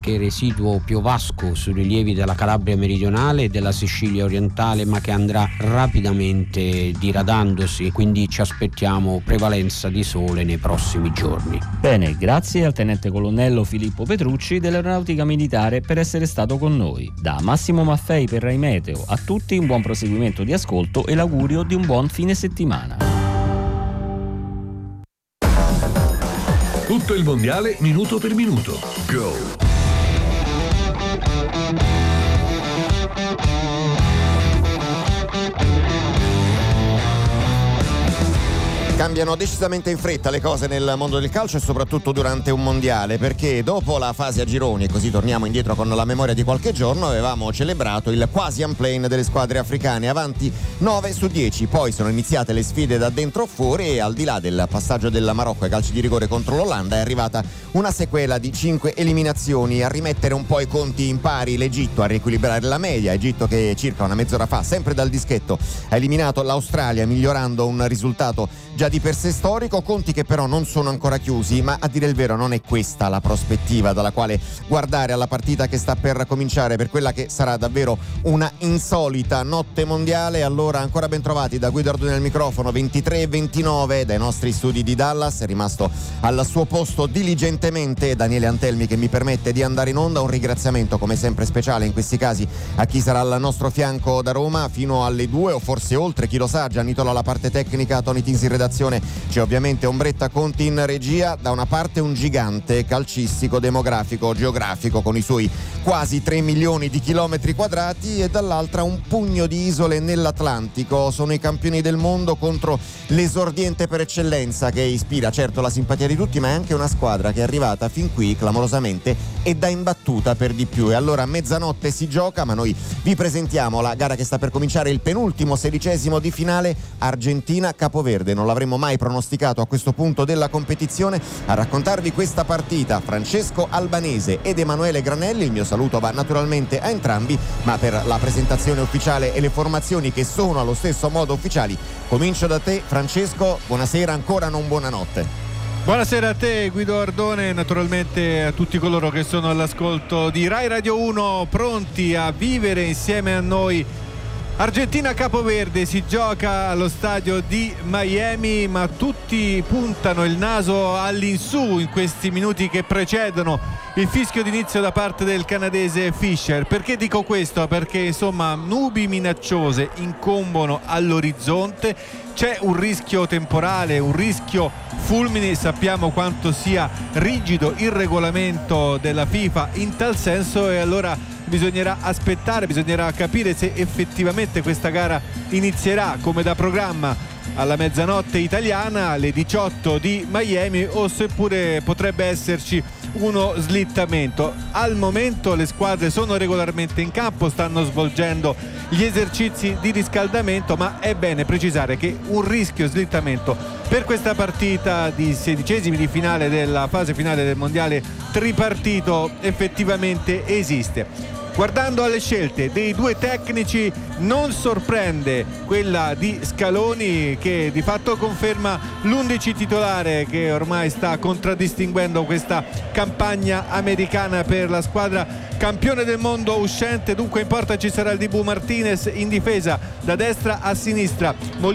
qualche residuo piovasco sui rilievi della Calabria meridionale e della Sicilia orientale, ma che andrà rapidamente diradandosi, quindi ci aspettiamo prevalenza di sole nei prossimi giorni. Bene, grazie al tenente colonnello Filippo Petrucci dell'Aeronautica Militare per essere stato con noi. Da Massimo Maffei per Rai Meteo, a tutti un buon proseguimento di ascolto e l'augurio di un buon fine settimana. Tutto il mondiale minuto per minuto. Go! Cambiano decisamente in fretta le cose nel mondo del calcio e soprattutto durante un mondiale, perché dopo la fase a gironi, e così torniamo indietro con la memoria di qualche giorno, avevamo celebrato il quasi unplane delle squadre africane, avanti 9-10, poi sono iniziate le sfide da dentro o fuori e al di là del passaggio del Marocco ai calci di rigore contro l'Olanda è arrivata una sequela di 5 eliminazioni a rimettere un po' i conti in pari l'Egitto, a riequilibrare la media. Egitto che circa una mezz'ora fa, sempre dal dischetto, ha eliminato l'Australia migliorando un risultato già di per sé storico, conti che però non sono ancora chiusi, ma a dire il vero non è questa la prospettiva dalla quale guardare alla partita che sta per cominciare, per quella che sarà davvero una insolita notte mondiale. Allora ancora ben trovati da Guido Ardoni al microfono, 23:29 dai nostri studi di Dallas, è rimasto al suo posto diligentemente Daniele Antelmi che mi permette di andare in onda. Un ringraziamento come sempre speciale in questi casi a chi sarà al nostro fianco da Roma fino alle 2 o forse oltre, chi lo sa. Gianni Tola alla parte tecnica, Tony Tinsi in redazione, c'è ovviamente Ombretta Conti in regia. Da una parte un gigante calcistico, demografico, geografico con i suoi quasi 3 milioni di chilometri quadrati, e dall'altra un pugno di isole nell'Atlantico. Sono i campioni del mondo contro l'esordiente per eccellenza che ispira certo la simpatia di tutti, ma è anche una squadra che è arrivata fin qui clamorosamente e da imbattuta per di più. E allora a mezzanotte si gioca, ma noi vi presentiamo la gara che sta per cominciare, il penultimo 16° di finale, Argentina-Capoverde. Non l'avremmo mai pronosticato a questo punto della competizione. A raccontarvi questa partita Francesco Albanese ed Emanuele Granelli. Il mio saluto va naturalmente a entrambi, ma per la presentazione ufficiale e le formazioni che sono allo stesso modo ufficiali comincio da te Francesco. Buonasera, ancora non buonanotte. Buonasera a te Guido Ardone e naturalmente a tutti coloro che sono all'ascolto di Rai Radio 1, pronti a vivere insieme a noi Argentina-Capoverde. Si gioca allo stadio di Miami, ma tutti puntano il naso all'insù in questi minuti che precedono il fischio d'inizio da parte del canadese Fischer. Perché dico questo? Perché insomma nubi minacciose incombono all'orizzonte, c'è un rischio temporale, un rischio fulmini. Sappiamo quanto sia rigido il regolamento della FIFA in tal senso, e allora bisognerà aspettare, bisognerà capire se effettivamente questa gara inizierà come da programma alla mezzanotte italiana, alle 18 di Miami, o seppure potrebbe esserci uno slittamento. Al momento le squadre sono regolarmente in campo, stanno svolgendo gli esercizi di riscaldamento, ma è bene precisare che un rischio slittamento per questa partita di 16esimi di finale della fase finale del mondiale tripartito effettivamente esiste. Guardando alle scelte dei due tecnici non sorprende quella di Scaloni, che di fatto conferma l'11 titolare che ormai sta contraddistinguendo questa campagna americana per la squadra campione del mondo uscente. Dunque in porta ci sarà il Dibu Martinez, in difesa da destra a sinistra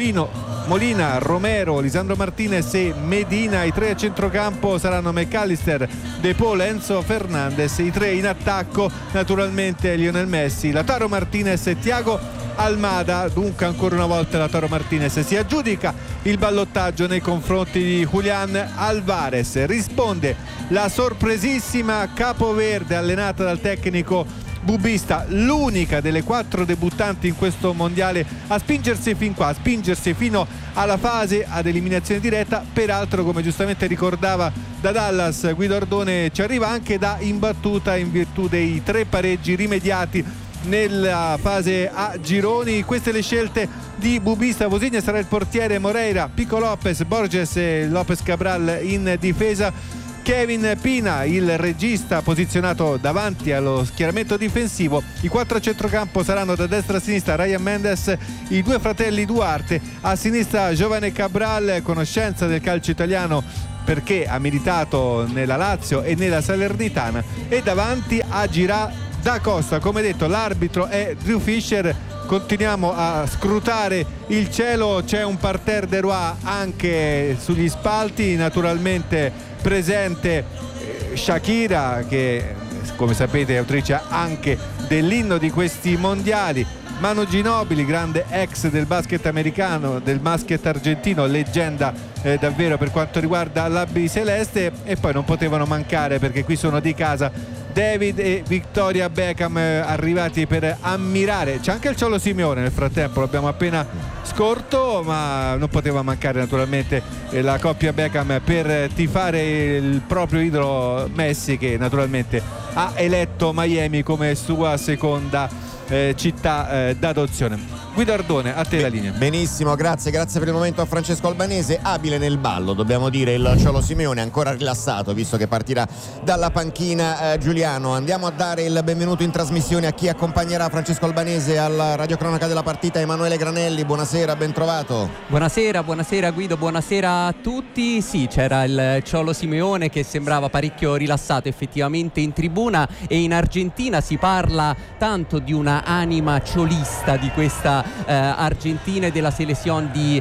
Molina, Romero, Lisandro Martinez e Medina. I tre a centrocampo saranno McAllister, De Paul, Enzo Fernandez. I tre in attacco naturalmente Lionel Messi, Lautaro Martinez e Thiago Almada. Dunque ancora una volta Lautaro Martinez si aggiudica il ballottaggio nei confronti di Julián Álvarez. Risponde la sorpresissima Capoverde allenata dal tecnico Bubista, l'unica delle 4 debuttanti in questo mondiale a spingersi fin qua, a spingersi fino alla fase ad eliminazione diretta. Peraltro, come giustamente ricordava da Dallas Guido Ardone, ci arriva anche da imbattuta in virtù dei 3 pareggi rimediati nella fase a gironi. Queste le scelte di Bubista. Vosigna sarà il portiere, Moreira, Pico Lopez, Borges e Lopez Cabral in difesa. Kevin Pina, il regista, posizionato davanti allo schieramento difensivo. I 4 a centrocampo saranno da destra a sinistra Ryan Mendes, i 2 fratelli Duarte, a sinistra Giovane Cabral, conoscenza del calcio italiano perché ha militato nella Lazio e nella Salernitana, e davanti a Girà da Costa. Come detto, l'arbitro è Drew Fisher. Continuiamo a scrutare il cielo, c'è un parterre de roi anche sugli spalti, naturalmente presente Shakira, che come sapete è autrice anche dell'inno di questi mondiali, Manu Ginobili, grande ex del basket americano, del basket argentino, leggenda davvero per quanto riguarda l'Albi Celeste, e poi non potevano mancare, perché qui sono di casa, David e Victoria Beckham, arrivati per ammirare. C'è anche il Cholo Simeone nel frattempo, l'abbiamo appena scorto, ma non poteva mancare naturalmente la coppia Beckham per tifare il proprio idolo Messi, che naturalmente ha eletto Miami come sua seconda città d'adozione. Guido Ardone, a te la linea. Benissimo, grazie per il momento a Francesco Albanese, abile nel ballo, dobbiamo dire, il Cholo Simeone, ancora rilassato visto che partirà dalla panchina. Giuliano, andiamo a dare il benvenuto in trasmissione a chi accompagnerà Francesco Albanese alla radiocronaca della partita. Emanuele Granelli, buonasera, ben trovato. Buonasera Guido, buonasera a tutti. Sì, c'era il Cholo Simeone che sembrava parecchio rilassato effettivamente in tribuna, e in Argentina si parla tanto di una anima ciolista di questa Argentina e della selezione di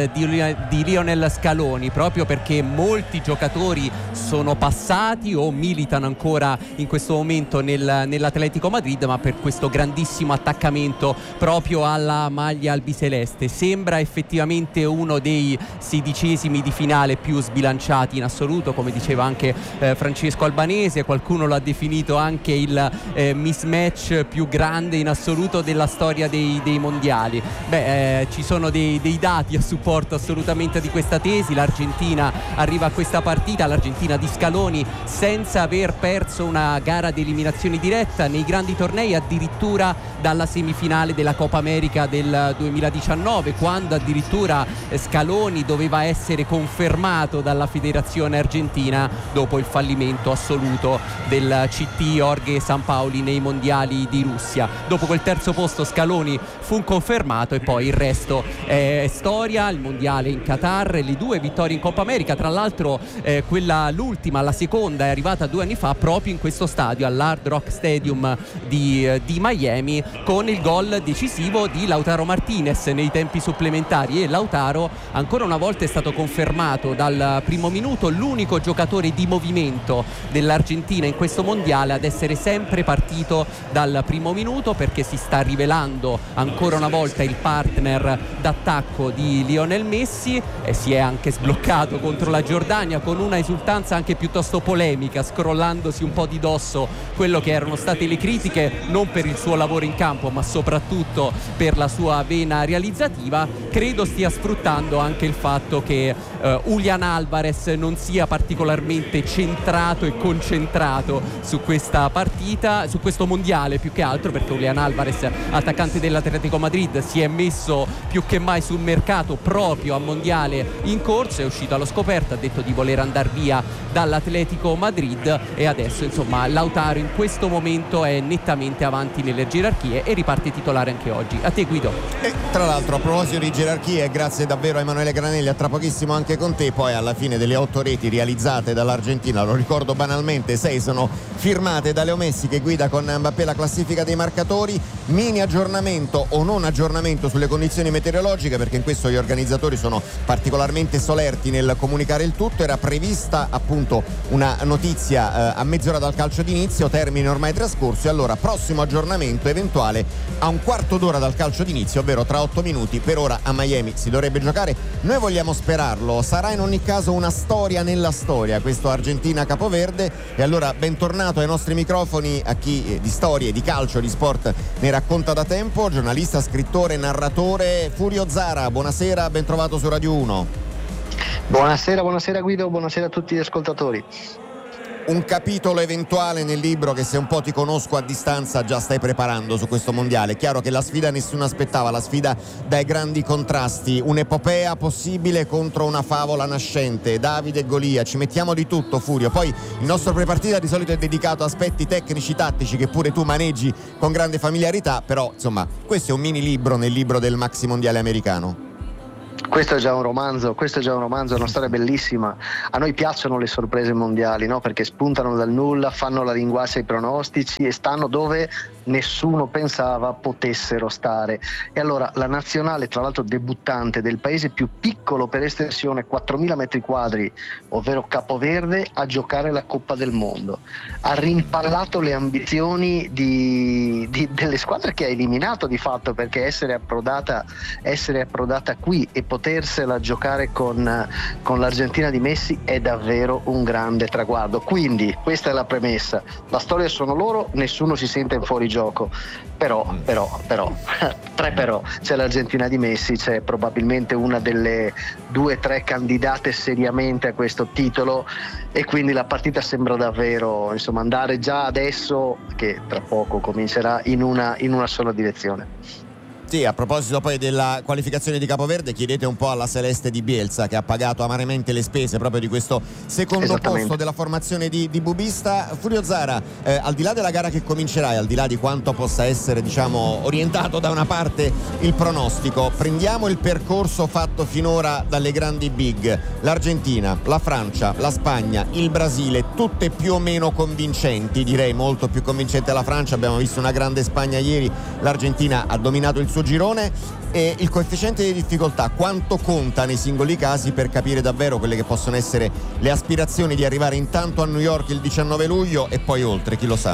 Lionel Scaloni, proprio perché molti giocatori sono passati o militano ancora in questo momento nell'Atletico Madrid, ma per questo grandissimo attaccamento proprio alla maglia albiceleste. Sembra effettivamente uno dei 16esimi di finale più sbilanciati in assoluto, come diceva anche Francesco Albanese. Qualcuno lo ha definito anche il mismatch più grande in assoluto della storia dei mondiali. Ci sono dei dati a supporto assolutamente di questa tesi. L'Argentina arriva a questa partita, l'Argentina di Scaloni, senza aver perso una gara di eliminazione diretta nei grandi tornei, addirittura dalla semifinale della Coppa America del 2019, quando addirittura Scaloni doveva essere confermato dalla federazione argentina dopo il fallimento assoluto del CT Jorge Sampaoli nei mondiali di Russia. Dopo quel terzo posto Scaloni fu confermato, e poi il resto è storia. Il mondiale in Qatar, le 2 vittorie in Coppa America, tra l'altro l'ultima, la seconda, è arrivata 2 anni fa proprio in questo stadio, all'Hard Rock Stadium di Miami, con il gol decisivo di Lautaro Martinez nei tempi supplementari. E Lautaro ancora una volta è stato confermato dal primo minuto l'unico giocatore di movimento dell'Argentina in questo mondiale ad essere sempre partito dal primo minuto, perché si sta rivelando ancora una volta il partner d'attacco di Lionel Messi, e si è anche sbloccato contro la Giordania con una esultanza anche piuttosto polemica, scrollandosi un po' di dosso quello che erano state le critiche, non per il suo lavoro in campo ma soprattutto per la sua vena realizzativa. Credo stia sfruttando anche il fatto che Julián Álvarez non sia particolarmente centrato e concentrato su questa partita, su questo mondiale più che altro, perché Julián Álvarez, attaccante dell'Atletico Madrid, si è messo più che mai sul mercato proprio a mondiale in corso, è uscito allo scoperto, ha detto di voler andare via dall'Atletico Madrid, e adesso insomma Lautaro in questo momento è nettamente avanti nelle gerarchie e riparte titolare anche oggi. A te Guido. E tra l'altro, a proposito di gerarchie, grazie davvero a Emanuele Granelli, a tra pochissimo anche con te. Poi alla fine delle 8 reti realizzate dall'Argentina, lo ricordo banalmente, 6 sono firmate da Leo Messi, che guida con Mbappé la classifica dei marcatori. Mini aggiornamento o non aggiornamento sulle condizioni meteorologiche, perché in questo gli organizzatori sono particolarmente solerti nel comunicare il tutto. Era prevista appunto una notizia a mezz'ora dal calcio d'inizio, termine ormai trascorso, e allora prossimo aggiornamento eventuale a un quarto d'ora dal calcio d'inizio, ovvero tra 8 minuti. Per ora a Miami si dovrebbe giocare, noi vogliamo sperarlo. Sarà in ogni caso una storia nella storia questo Argentina-Capoverde, e allora bentornato ai nostri microfoni a chi di storie, di calcio, di sport ne racconta da tempo, giornalista, scrittore, narratore, Furio Zara. Buonasera, ben trovato su Radio 1. Buonasera Guido, buonasera a tutti gli ascoltatori. Un capitolo eventuale nel libro che, se un po' ti conosco a distanza, già stai preparando su questo mondiale. Chiaro che la sfida nessuno aspettava, la sfida dai grandi contrasti, un'epopea possibile contro una favola nascente, Davide e Golia. Ci mettiamo di tutto, Furio. Poi il nostro prepartita di solito è dedicato a aspetti tecnici, tattici, che pure tu maneggi con grande familiarità, però insomma questo è un mini libro nel libro del maxi mondiale americano. Questo è già un romanzo, è una storia bellissima. A noi piacciono le sorprese mondiali, no? Perché spuntano dal nulla, fanno la linguaccia ai pronostici e stanno dove nessuno pensava potessero stare. E allora la nazionale, tra l'altro debuttante del paese più piccolo per estensione, 4.000 metri quadri, ovvero Capoverde, a giocare la Coppa del Mondo, ha rimpallato le ambizioni delle squadre che ha eliminato di fatto, perché essere approdata qui e potersela giocare con l'Argentina di Messi è davvero un grande traguardo. Quindi questa è la premessa: la storia sono loro, nessuno si sente in fuorigioco, però tre però: c'è l'Argentina di Messi, c'è probabilmente una delle 2 o 3 candidate seriamente a questo titolo, e quindi la partita sembra davvero, insomma, andare già adesso, che tra poco comincerà, in una sola direzione. Sì, a proposito poi della qualificazione di Capoverde, chiedete un po' alla Celeste di Bielsa, che ha pagato amaramente le spese proprio di questo secondo posto della formazione di Bubista. Furio Zara, al di là della gara che comincerà e al di là di quanto possa essere, diciamo, orientato da una parte il pronostico, prendiamo il percorso fatto finora dalle grandi big: l'Argentina, la Francia, la Spagna, il Brasile, tutte più o meno convincenti, direi molto più convincente la Francia. Abbiamo visto una grande Spagna ieri, l'Argentina ha dominato il suo girone. E il coefficiente di difficoltà quanto conta nei singoli casi per capire davvero quelle che possono essere le aspirazioni di arrivare intanto a New York il 19 luglio e poi oltre, chi lo sa?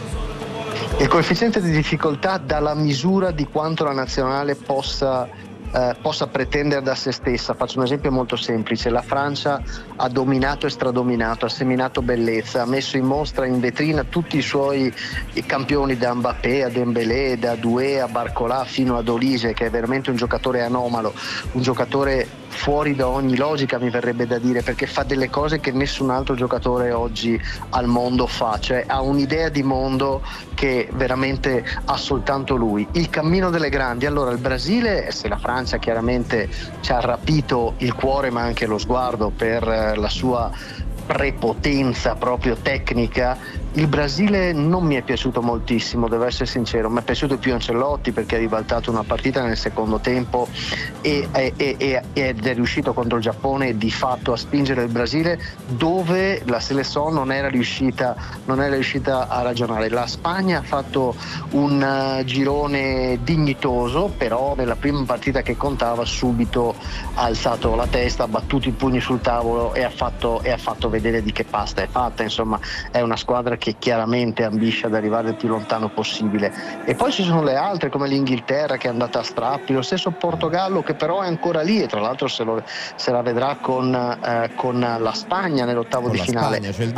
Il coefficiente di difficoltà dà la misura di quanto la nazionale possa pretendere da se stessa. Faccio un esempio molto semplice: la Francia ha dominato e stradominato, ha seminato bellezza, ha messo in mostra, in vetrina tutti i suoi campioni, da Mbappé a Dembélé, da Doué a Barcola fino ad Olise, che è veramente un giocatore anomalo, un giocatore fuori da ogni logica, mi verrebbe da dire, perché fa delle cose che nessun altro giocatore oggi al mondo fa, cioè ha un'idea di mondo che veramente ha soltanto lui. Il cammino delle grandi: allora il Brasile, se la Francia chiaramente ci ha rapito il cuore ma anche lo sguardo per la sua prepotenza proprio tecnica, il Brasile non mi è piaciuto moltissimo, devo essere sincero. Mi è piaciuto più Ancelotti, perché ha ribaltato una partita nel secondo tempo ed è riuscito contro il Giappone di fatto a spingere il Brasile dove la Seleção non era riuscita a ragionare. La Spagna ha fatto un girone dignitoso, però nella prima partita che contava subito ha alzato la testa, ha battuto i pugni sul tavolo e ha fatto vedere di che pasta è fatta. Insomma, è una squadra che chiaramente ambisce ad arrivare il più lontano possibile. E poi ci sono le altre, come l'Inghilterra, che è andata a strappi, lo stesso Portogallo, che però è ancora lì e tra l'altro se la vedrà con la Spagna nell'ottavo di finale.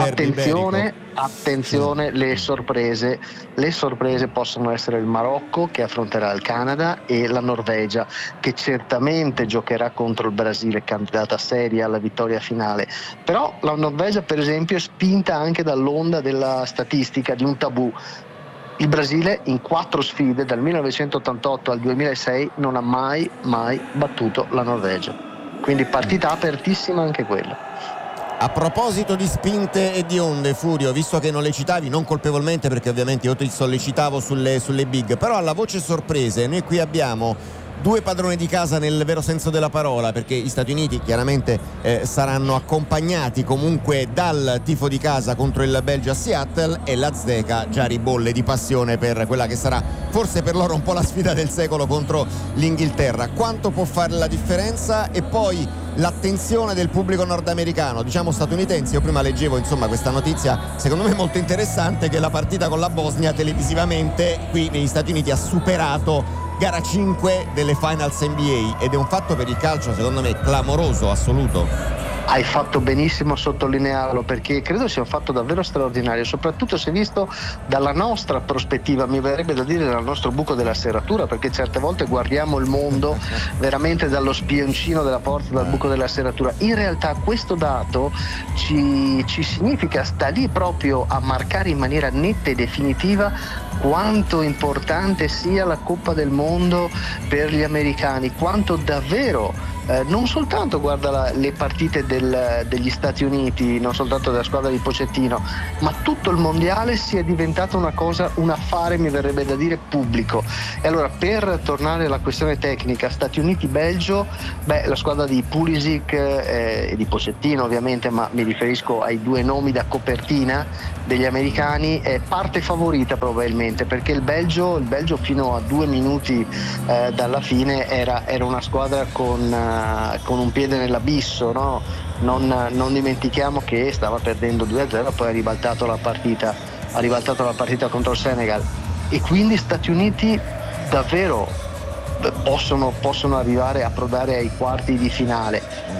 Attenzione, le sorprese possono essere il Marocco, che affronterà il Canada, e la Norvegia, che certamente giocherà contro il Brasile, candidata seria alla vittoria finale. Però la Norvegia, per esempio, è spinta anche dall'onda della statistica, di un tabù. Il Brasile in 4 sfide dal 1988 al 2006 non ha mai battuto la Norvegia, quindi partita apertissima anche quella. A proposito di spinte e di onde, Furio, visto che non le citavi, non colpevolmente, perché ovviamente io ti sollecitavo sulle big, però alla voce sorprese noi qui abbiamo 2 padroni di casa nel vero senso della parola, perché gli Stati Uniti chiaramente saranno accompagnati comunque dal tifo di casa contro il Belgio a Seattle, e l'Azteca già ribolle di passione per quella che sarà forse per loro un po' la sfida del secolo contro l'Inghilterra. Quanto può fare la differenza? E poi l'attenzione del pubblico nordamericano, diciamo statunitense. Io prima leggevo, insomma, questa notizia secondo me molto interessante, che la partita con la Bosnia televisivamente qui negli Stati Uniti ha superato gara 5 delle Finals NBA, ed è un fatto per il calcio secondo me clamoroso, assoluto. Hai fatto benissimo a sottolinearlo, perché credo sia un fatto davvero straordinario, soprattutto se visto dalla nostra prospettiva, mi verrebbe da dire dal nostro buco della serratura, perché certe volte guardiamo il mondo veramente dallo spioncino della porta, dal buco della serratura. In realtà questo dato ci significa, sta lì proprio a marcare in maniera netta e definitiva quanto importante sia la Coppa del Mondo per gli americani, quanto davvero non soltanto guarda le partite degli Stati Uniti, non soltanto della squadra di Pochettino, ma tutto il mondiale sia diventato un affare, mi verrebbe da dire, pubblico. E allora, per tornare alla questione tecnica, Stati Uniti-Belgio, la squadra di Pulisic e di Pochettino ovviamente, ma mi riferisco ai due nomi da copertina degli americani, è parte favorita probabilmente, perché il Belgio fino a 2 minuti dalla fine era una squadra con un piede nell'abisso, no? Non dimentichiamo che stava perdendo 2-0, poi ha ribaltato la partita contro il Senegal, e quindi Stati Uniti davvero possono arrivare a approdare ai quarti di finale.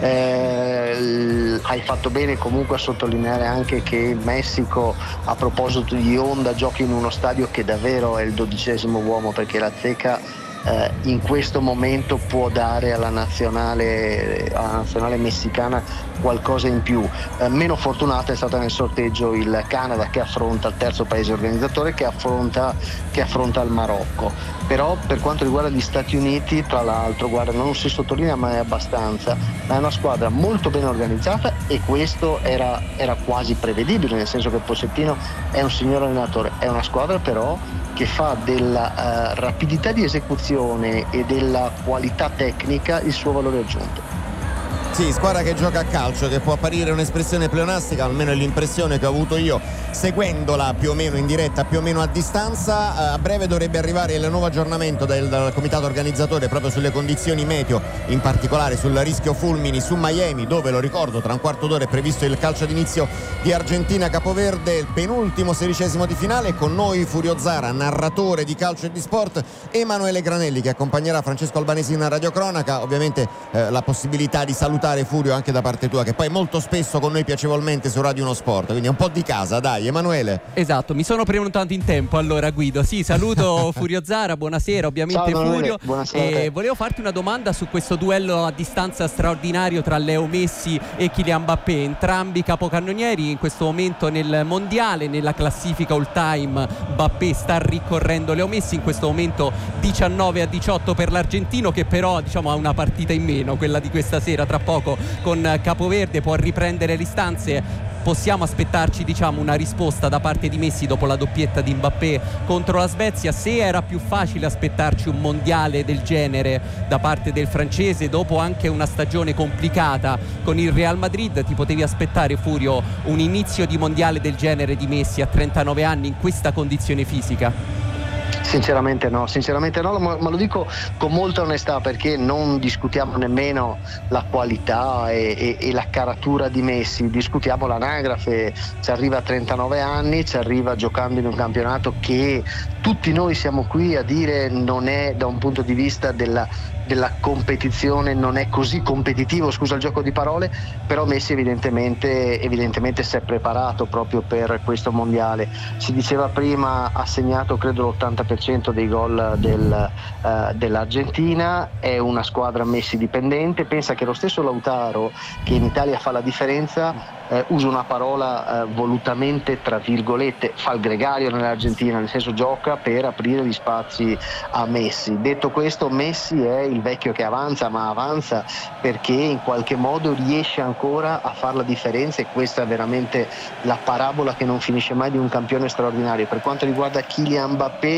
Hai fatto bene comunque a sottolineare anche che il Messico, a proposito di Honda, gioca in uno stadio che davvero è il 12° uomo, perché la Azteca in questo momento può dare alla nazionale messicana qualcosa in più. Meno fortunata è stata nel sorteggio il Canada, che affronta il terzo paese organizzatore, che affronta il Marocco. Però per quanto riguarda gli Stati Uniti, tra l'altro, guarda, non si sottolinea mai abbastanza, ma è una squadra molto ben organizzata, e questo era quasi prevedibile, nel senso che Pochettino è un signor allenatore. È una squadra però che fa della rapidità di esecuzione e della qualità tecnica il suo valore aggiunto. Sì, squadra che gioca a calcio, che può apparire un'espressione pleonastica, almeno è l'impressione che ho avuto io seguendola più o meno in diretta, più o meno a distanza. A breve dovrebbe arrivare il nuovo aggiornamento dal comitato organizzatore proprio sulle condizioni meteo, in particolare sul rischio fulmini su Miami, dove, lo ricordo, tra un quarto d'ora è previsto il calcio d'inizio di Argentina-Capoverde, il penultimo 16° di finale. Con noi Furio Zara, narratore di calcio e di sport, Emanuele Granelli, che accompagnerà Francesco Albanesi in radiocronaca. Ovviamente la possibilità di salutare Furio anche da parte tua, che poi molto spesso con noi piacevolmente su Radio 1 Sport, quindi è un po' di casa, dai Emanuele. Esatto, mi sono prenotato in tempo. Allora Guido, sì, saluto Furio Zara, buonasera ovviamente. Ciao, Furio. Buonasera. E volevo farti una domanda su questo duello a distanza straordinario tra Leo Messi e Kylian Mbappé, entrambi capocannonieri in questo momento nel mondiale. Nella classifica all time Mbappé sta ricorrendo Leo Messi, in questo momento 19-18 per l'argentino, che però diciamo ha una partita in meno, quella di questa sera, tra poco con Capoverde può riprendere le distanze. Possiamo aspettarci una risposta da parte di Messi dopo la doppietta di Mbappé contro la Svezia? Se era più facile aspettarci un mondiale del genere da parte del francese dopo anche una stagione complicata con il Real Madrid, ti potevi aspettare, Furio, un inizio di mondiale del genere di Messi a 39 anni in questa condizione fisica? Sinceramente no, ma lo dico con molta onestà, perché non discutiamo nemmeno la qualità e la caratura di Messi, discutiamo l'anagrafe. Ci arriva a 39 anni, ci arriva giocando in un campionato che tutti noi siamo qui a dire non è, da un punto di vista della competizione, non è così competitivo, scusa il gioco di parole, però Messi evidentemente si è preparato proprio per questo mondiale. Si diceva prima, ha segnato credo l'80% dei gol dell'Argentina, è una squadra Messi dipendente. Pensa che lo stesso Lautaro, che in Italia fa la differenza, uso una parola volutamente tra virgolette, fa il gregario nell'Argentina, nel senso gioca per aprire gli spazi a Messi. Detto questo, Messi è il vecchio che avanza, ma avanza perché in qualche modo riesce ancora a fare la differenza, e questa è veramente la parabola che non finisce mai di un campione straordinario. Per quanto riguarda Kylian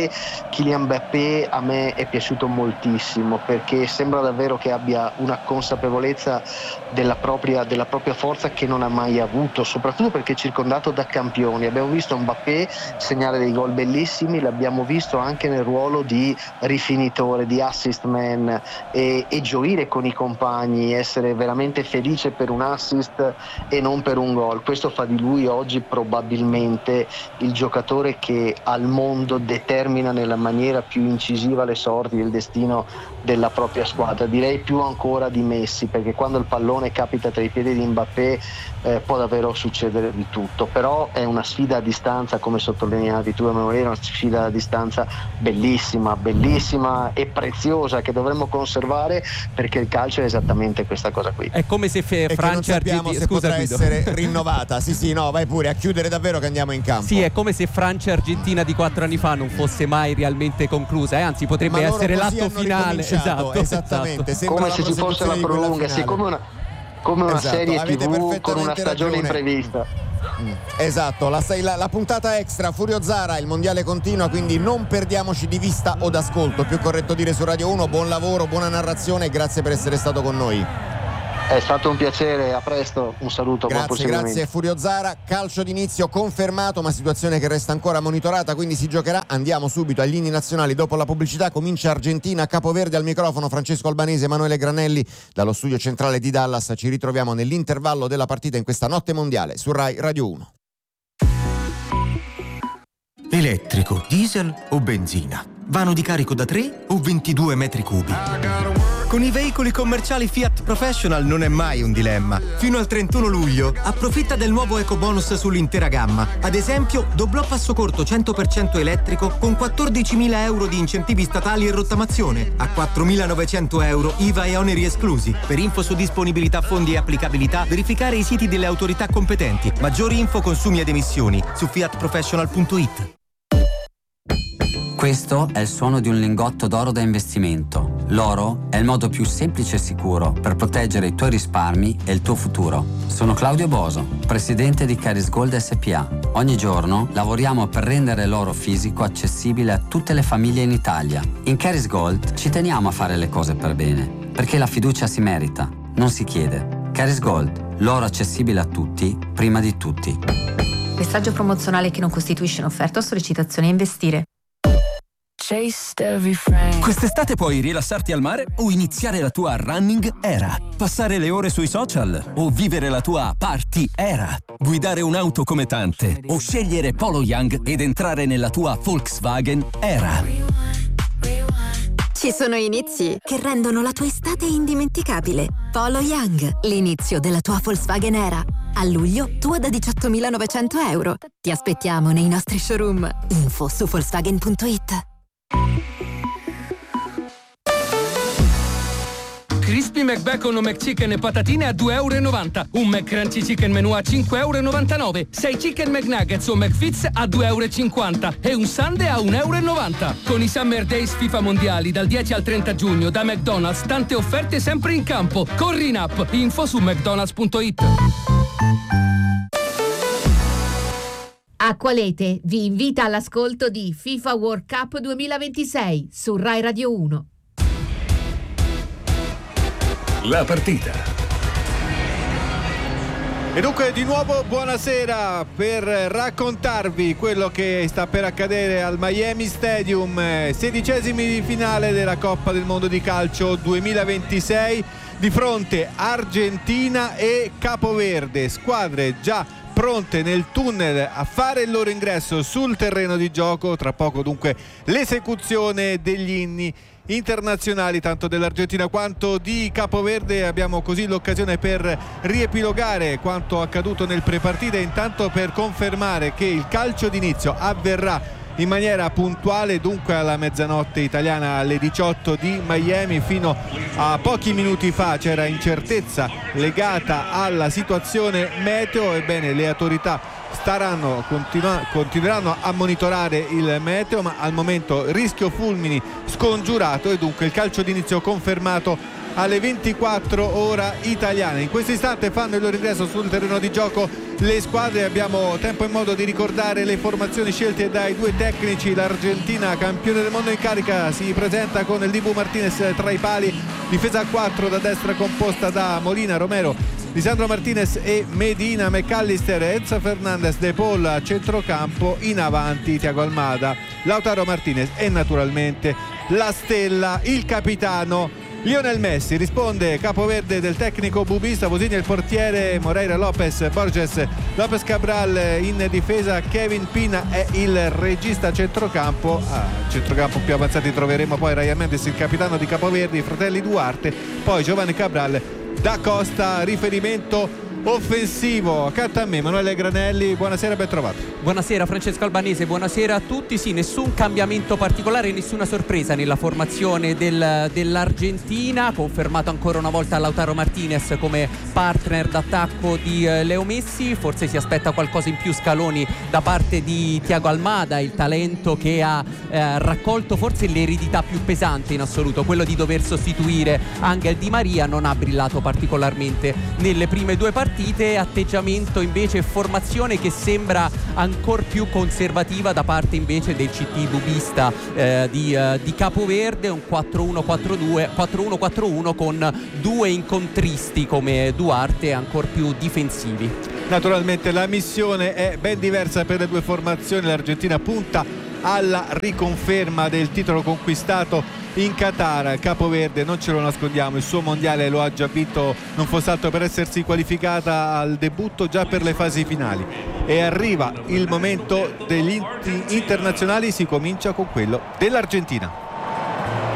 Mbappé a me è piaciuto moltissimo, perché sembra davvero che abbia una consapevolezza della propria forza che non ha mai avuto, soprattutto perché è circondato da campioni. Abbiamo visto Mbappé segnare dei gol bellissimi, l'abbiamo visto anche nel ruolo di rifinitore, di assist man, e gioire con i compagni, essere veramente felice per un assist e non per un gol. Questo fa di lui oggi probabilmente il giocatore che al mondo determina nella maniera più incisiva le sorti, il destino della propria squadra. Direi più ancora di Messi, perché quando il pallone capita tra i piedi di Mbappé può davvero succedere di tutto. Però è una sfida a distanza, come sottolineavi tu Emanuele, una sfida a distanza bellissima e preziosa, che dovremmo conservare, perché il calcio è esattamente questa cosa qui. È come se Francia non sappiamo se potrà essere rinnovata. Sì, no, vai pure a chiudere davvero che andiamo in campo. Sì, è come se Francia e Argentina di 4 anni fa non fosse mai realmente conclusa, anzi potrebbe essere l'atto finale. Esattamente. Come se ci fosse la prolunga, sì, come una serie TV con una stagione imprevista. Esatto, la puntata extra Furio Zara, il mondiale continua, quindi non perdiamoci di vista o d'ascolto, più corretto dire, su Radio 1. Buon lavoro, buona narrazione e grazie per essere stato con noi. È stato un piacere, a presto, un saluto. Grazie Furio Zara. Calcio d'inizio confermato, ma situazione che resta ancora monitorata, quindi si giocherà. Andiamo subito agli inni nazionali dopo la pubblicità. Comincia Argentina, Capoverde al microfono, Francesco Albanese, Emanuele Granelli dallo studio centrale di Dallas. Ci ritroviamo nell'intervallo della partita in questa notte mondiale su Rai Radio 1. Elettrico, diesel o benzina? Vano di carico da 3 o 22 metri cubi? Con i veicoli commerciali Fiat Professional non è mai un dilemma. Fino al 31 luglio approfitta del nuovo ecobonus sull'intera gamma. Ad esempio, doblò passo corto 100% elettrico con 14.000 euro di incentivi statali e rottamazione, a 4.900 euro IVA e oneri esclusi. Per info su disponibilità, fondi e applicabilità, verificare i siti delle autorità competenti. Maggiori info, consumi ed emissioni su fiatprofessional.it. Questo è il suono di un lingotto d'oro da investimento. L'oro è il modo più semplice e sicuro per proteggere i tuoi risparmi e il tuo futuro. Sono Claudio Boso, presidente di Caris Gold SPA. Ogni giorno lavoriamo per rendere l'oro fisico accessibile a tutte le famiglie in Italia. In Caris Gold ci teniamo a fare le cose per bene, perché la fiducia si merita, non si chiede. Caris Gold, l'oro accessibile a tutti, prima di tutti. Messaggio promozionale che non costituisce un'offerta o sollecitazione a investire. Quest'estate puoi rilassarti al mare o iniziare la tua running era, passare le ore sui social o vivere la tua party era, guidare un'auto come tante o scegliere Polo Young ed entrare nella tua Volkswagen era. Ci sono inizi che rendono la tua estate indimenticabile. Polo Young, l'inizio della tua Volkswagen era. A luglio, tua da 18.900 euro. Ti aspettiamo nei nostri showroom. Info su Volkswagen.it. Crispy McBacon o McChicken e patatine a €2,90. Un McCrunchy Chicken Menù a €5,99. 6 Chicken McNuggets o McFits a €2,50. E un Sundae a €1,90. Con i Summer Days FIFA Mondiali dal 10 al 30 giugno da McDonald's, tante offerte sempre in campo. Corri in app, info su mcdonalds.it. Acqualete vi invita all'ascolto di FIFA World Cup 2026 su Rai Radio 1. La partita. E dunque di nuovo buonasera per raccontarvi quello che sta per accadere al Miami Stadium, 16esimi di finale della Coppa del Mondo di Calcio 2026, di fronte Argentina e Capoverde, squadre già pronte nel tunnel a fare il loro ingresso sul terreno di gioco. Tra poco dunque l'esecuzione degli inni internazionali tanto dell'Argentina quanto di Capoverde. Abbiamo così l'occasione per riepilogare quanto accaduto nel prepartita e intanto per confermare che il calcio d'inizio avverrà in maniera puntuale, dunque alla mezzanotte italiana, alle 18 di Miami. Fino a pochi minuti fa c'era incertezza legata alla situazione meteo. Ebbene, le autorità continueranno a monitorare il meteo, ma al momento rischio fulmini scongiurato e dunque il calcio d'inizio confermato alle 24 ora italiane. In questo istante fanno il loro ingresso sul terreno di gioco le squadre. Abbiamo tempo e modo di ricordare le formazioni scelte dai due tecnici. L'Argentina, campione del mondo in carica, si presenta con il Dibu Martinez tra i pali, difesa a 4 da destra composta da Molina, Romero, Lisandro Martinez e Medina, McAllister, Enzo Fernandez, De Paul a centrocampo, in avanti Thiago Almada, Lautaro Martinez e naturalmente la stella, il capitano Lionel Messi. Risponde Capoverde del tecnico bubista, Bosini il portiere, Moreira, Lopez, Borges, Lopez Cabral in difesa, Kevin Pina è il regista a centrocampo. A centrocampo più avanzati troveremo poi Ryan Mendes, il capitano di Capoverde, i fratelli Duarte, poi Giovanni Cabral, Da Costa. Riferimento offensivo. Accanto a me Emanuele Granelli, buonasera, ben trovato. Buonasera Francesco Albanese, buonasera a tutti. Sì, nessun cambiamento particolare, nessuna sorpresa nella formazione dell'Argentina, confermato ancora una volta Lautaro Martinez come partner d'attacco di Leo Messi. Forse si aspetta qualcosa in più Scaloni da parte di Thiago Almada, il talento che ha raccolto forse l'eredità più pesante in assoluto, quello di dover sostituire Angel Di Maria. Non ha brillato particolarmente nelle prime due partite, atteggiamento invece, formazione che sembra ancor più conservativa da parte invece del CT dubista di Capoverde, un 4-1-4-1 con due incontristi come Duarte ancor più difensivi. Naturalmente la missione è ben diversa per le due formazioni. L'Argentina punta alla riconferma del titolo conquistato in Qatar. Capoverde, non ce lo nascondiamo, il suo mondiale lo ha già vinto, non fosse altro per essersi qualificata al debutto già per le fasi finali, e arriva il momento degli internazionali. Si comincia con quello dell'Argentina.